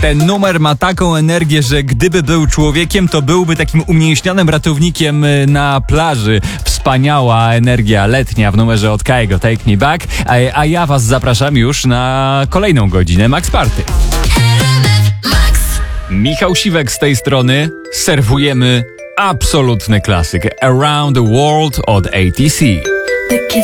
Ten numer ma taką energię, że gdyby był człowiekiem, to byłby takim umieśnionym ratownikiem na plaży. Wspaniała energia letnia w numerze od Kygo, Take Me Back. A ja was zapraszam już na kolejną godzinę Max Party. Michał Siwek z tej strony. Serwujemy absolutny klasyk Around the World od ATC.